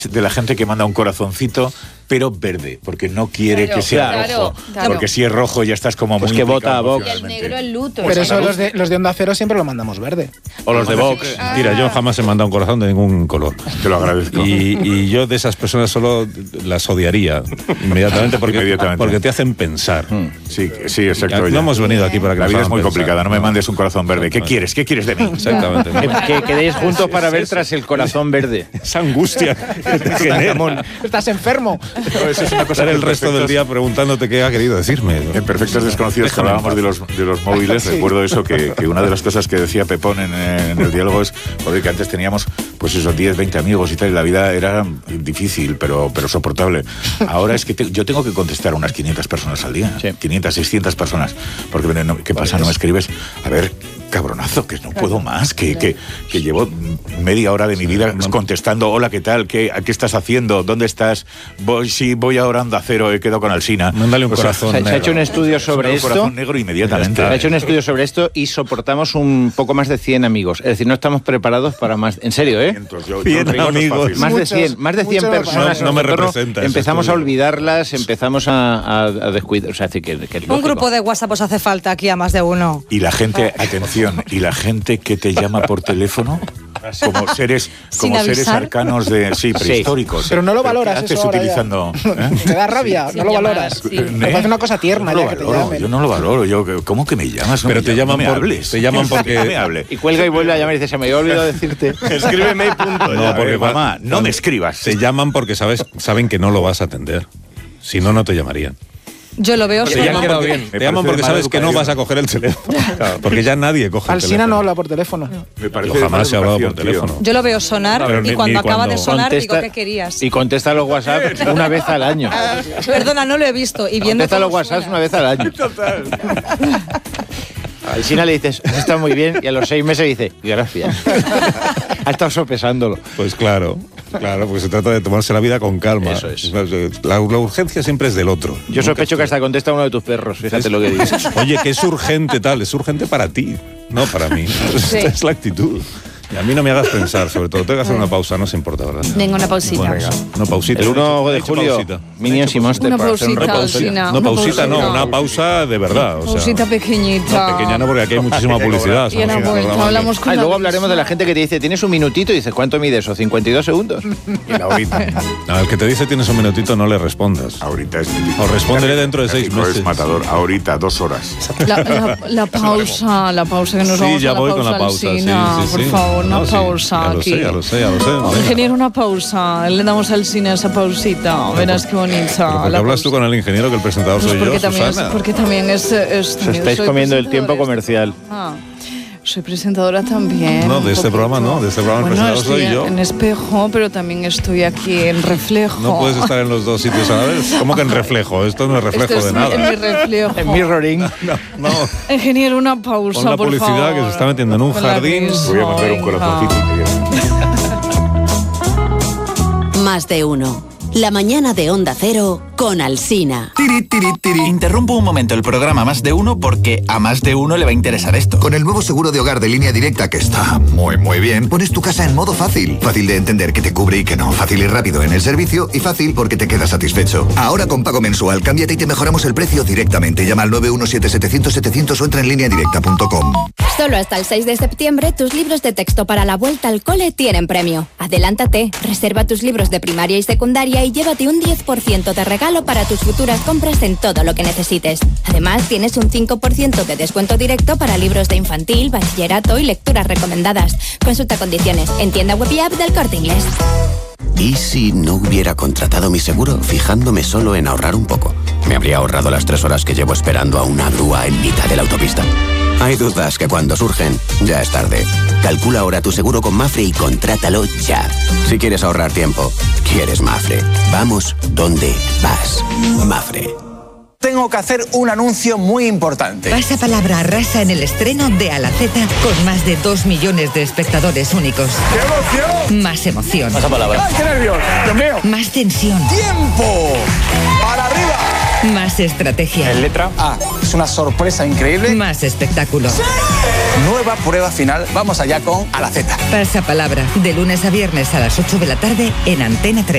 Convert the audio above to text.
de la gente que manda un corazoncito, pero verde, porque no quiere que sea rojo. Porque si es rojo ya estás como pues muy... que vota a Vox. Y el negro el luto. Pero eso los de Onda Cero siempre lo mandamos verde. O los de Vox. Mira, yo jamás he mandado un corazón de ningún color. Te lo agradezco. Y yo de esas personas solo las odiaría inmediatamente porque te hacen pensar. Sí, exacto. No hemos venido aquí para que la vida es muy pensar. complicada, no me mandes un corazón verde. ¿Qué quieres? ¿Qué quieres de mí? Exactamente. Que quedéis juntos para ver tras el corazón verde. Esa angustia que te genera. Estás enfermo. No, eso es una cosa Pasar que el resto del día preguntándote qué ha querido decirme. En Perfectos Desconocidos, que hablábamos de los móviles, recuerdo eso, que una de las cosas que decía Pepón en el diálogo es, joder, que antes teníamos, pues esos 10, 20 amigos y tal, y la vida era difícil, pero soportable. Ahora es que yo tengo que contestar a unas 500 personas al día, 500, 600 personas, porque, ¿qué pasa? ¿No me escribes? A ver, cabronazo, que no puedo más, que llevo media hora de mi vida contestando, hola, ¿qué tal? ¿Qué estás haciendo? ¿Dónde estás? Voy ahora a Onda Cero, he quedado con Alsina. Mándale un corazón negro. Se ha hecho un estudio sobre esto. Un corazón negro inmediatamente. Se ha hecho un estudio sobre esto y soportamos un poco más de 100 amigos. Es decir, no estamos preparados para más. En serio, ¿eh? 100 amigos. Más de 100 personas. No me representa. Empezamos a olvidarlas, empezamos a descuidar. O sea, que es un grupo de WhatsApp os hace falta aquí a más de uno. Y la gente, atención, y la gente que te llama por teléfono como seres arcanos prehistóricos. Pero no lo valoras. ¿Qué haces utilizando? Te da rabia, no lo valoras. Me parece una cosa tierna. Yo no lo valoro. ¿Cómo que me llamas? Pero te llaman te llaman porque me hable. Y cuelga y vuelve a llamar y dice, se me había olvidado decirte. Escríbeme y punto. No, porque mamá, no me escribas. Te llaman porque saben que no lo vas a atender. Si no, no te llamarían. Yo lo veo. Te llaman porque sabes que no vas a coger el teléfono. Claro, porque ya nadie coge el teléfono. Alsina no habla por teléfono. Jamás se ha hablado por teléfono. Yo lo veo sonar y cuando acaba de sonar digo, ¿qué querías? Y contesta los WhatsApp una vez al año. Perdona, no lo he visto. Y viendo contesta los WhatsApp una vez al año. Total. A Alsina le dices, está muy bien, y a los 6 meses dice, gracias. Ha estado sopesándolo. Pues claro, porque se trata de tomarse la vida con calma. Eso es. La urgencia siempre es del otro. Yo sospecho que hasta contesta uno de tus perros, fíjate lo que dices. Oye, que es urgente es urgente para ti, no para mí. Esta es la actitud. Y a mí no me hagas pensar, sobre todo. Tengo que hacer una pausa, no se importa, ¿verdad? Venga, una pausita. Bueno, una pausita. El 1 de julio, Minions y Monster. Una pausita, Alsina. No, pausita no, una pausa de verdad. O sea, pausita pequeñita. No, pequeña no, porque aquí hay muchísima publicidad. Y en la vuelta hablamos con luego hablaremos de la gente que te dice, tienes un minutito, y dices, ¿cuánto mide eso? 52 segundos. Y la horita. No, el que te dice tienes un minutito no le respondas. Ahorita es típico. O respóndele dentro de 6 meses. Es matador. Ahorita, 2 horas. La pausa que nos vamos Sí, ya voy con la pausa. Alsina, por favor, una pausa. Ya lo sé. Ingeniero, una pausa. Le damos al cine esa pausita. Verás qué bonita. ¿Por qué hablas tú con el ingeniero que el presentador soy yo, Susana? Porque también es estáis comiendo el tiempo comercial. Soy presentadora también. No, de este programa no. De este programa el presentador soy yo. En Espejo, pero también estoy aquí en Reflejo. No puedes estar en los dos sitios a la vez. ¿Cómo que en Reflejo? Esto no es reflejo de nada. En mi reflejo. En mirroring. No. Ingeniero, una pausa, Con la por publicidad favor. que se está metiendo en un jardín. Voy a mandar un corazoncito. Más de uno. La mañana de Onda Cero con Alsina. Interrumpo un momento el programa Más de Uno porque a más de uno le va a interesar esto. Con el nuevo seguro de hogar de Línea Directa, que está muy bien, pones tu casa en modo fácil. Fácil de entender que te cubre y que no. Fácil y rápido en el servicio y fácil porque te quedas satisfecho. Ahora con pago mensual, cámbiate y te mejoramos el precio directamente. Llama al 917-700-700 o entra en lineadirecta.com. Solo hasta el 6 de septiembre, tus libros de texto para la vuelta al cole tienen premio. Adelántate, reserva tus libros de primaria y secundaria y llévate un 10% de regalo para tus futuras compras en todo lo que necesites. Además, tienes un 5% de descuento directo para libros de infantil, bachillerato y lecturas recomendadas. Consulta condiciones en tienda web y app del Corte Inglés. ¿Y si no hubiera contratado mi seguro fijándome solo en ahorrar un poco? Me habría ahorrado las 3 horas que llevo esperando a una grúa en mitad de la autopista. Hay dudas que cuando surgen, ya es tarde. Calcula ahora tu seguro con Mafre y contrátalo ya. Si quieres ahorrar tiempo, quieres Mafre. Vamos donde vas. Mafre. Tengo que hacer un anuncio muy importante. Pasapalabra arrasa en el estreno de A la Z con más de 2 millones de espectadores únicos. ¡Qué emoción! Más emoción. Pasapalabra. ¡Ay, qué nervios! ¡Dios mío! Más tensión. ¡Tiempo! ¡Para arriba! Más estrategia. En letra A. Es una sorpresa increíble. Más espectáculo. ¡Sí! Nueva prueba final. Vamos allá con A la Z. Pasapalabra. De lunes a viernes a las 8 de la tarde en Antena 3.